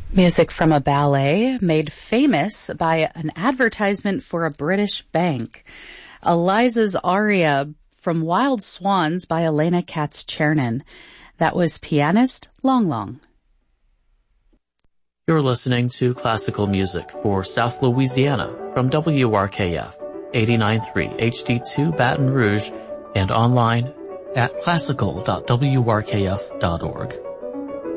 Music from a ballet made famous by an advertisement for a British bank. Eliza's aria from Wild Swans by Elena Katz-Chernin. That was pianist Long Long. You're listening to classical music for South Louisiana from WRKF 89.3 HD2 Baton Rouge and online at classical.wrkf.org.